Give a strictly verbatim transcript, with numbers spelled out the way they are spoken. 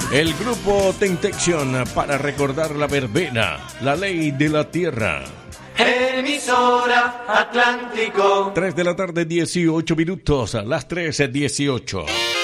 El grupo Temptation para recordar la verbena, la ley de la tierra. Emisora Atlántico. tres de la tarde, dieciocho minutos, a las tres dieciocho.